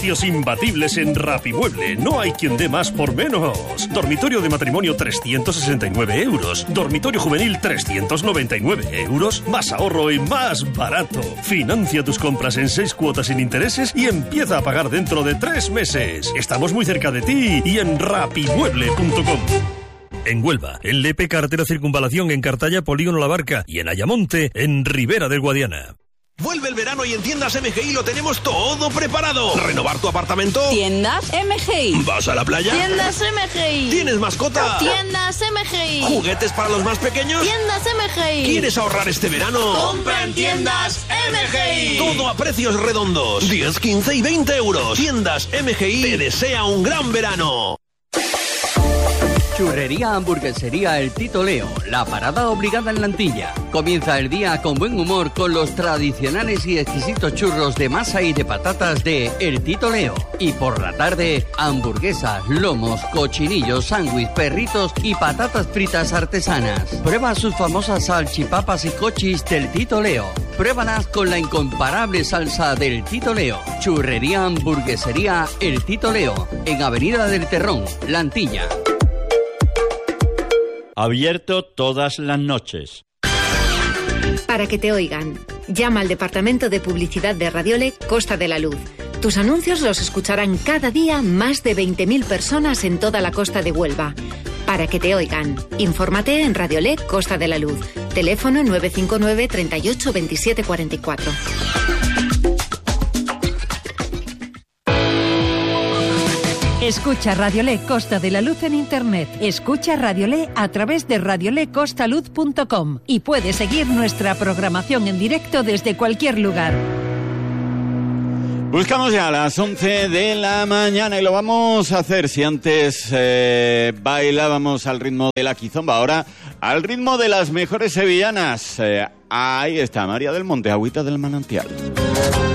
Precios imbatibles en Rapimueble. No hay quien dé más por menos. Dormitorio de matrimonio 369 euros. Dormitorio juvenil 399 euros. Más ahorro y más barato. Financia tus compras en 6 cuotas sin intereses y empieza a pagar dentro de 3 meses. Estamos muy cerca de ti y en rapimueble.com. En Huelva, en Lepe, carretera Circunvalación, en Cartaya, Polígono La Barca y en Ayamonte, en Ribera del Guadiana. Vuelve el verano y en Tiendas MGI lo tenemos todo preparado. ¿Renovar tu apartamento? Tiendas MGI. ¿Vas a la playa? Tiendas MGI. ¿Tienes mascota? Tiendas MGI. ¿Juguetes para los más pequeños? Tiendas MGI. ¿Quieres ahorrar este verano? ¡Compra en Tiendas MGI! Todo a precios redondos. 10, 15 y 20 euros. Tiendas MGI te desea un gran verano. Churrería Hamburguesería El Tito Leo, la parada obligada en Lantilla. Comienza el día con buen humor con los tradicionales y exquisitos churros de masa y de patatas de El Tito Leo. Y por la tarde, hamburguesas, lomos, cochinillos, sándwich, perritos y patatas fritas artesanas. Prueba sus famosas salchipapas y cochis del Tito Leo. Pruébalas con la incomparable salsa del Tito Leo. Churrería Hamburguesería El Tito Leo, en Avenida del Terrón, Lantilla. Abierto todas las noches. Para que te oigan, llama al Departamento de Publicidad de Radiole Costa de la Luz. Tus anuncios los escucharán cada día más de 20.000 personas en toda la costa de Huelva. Para que te oigan, infórmate en Radiole Costa de la Luz. Teléfono 959 38 27 44. Escucha Radiolé Costa de la Luz en Internet. Escucha Radiolé a través de radiolecostaluz.com y puedes seguir nuestra programación en directo desde cualquier lugar. Buscamos ya a las 11 de la mañana y lo vamos a hacer. Si antes bailábamos al ritmo de la quizomba, ahora al ritmo de las mejores sevillanas. Ahí está María del Monte, Agüita del Manantial.